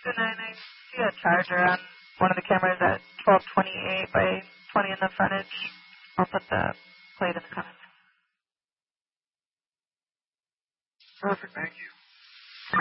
And then I see a charger on one of the cameras at 1228 by 20 in the frontage. I'll put the plate in the comments. Perfect, thank you.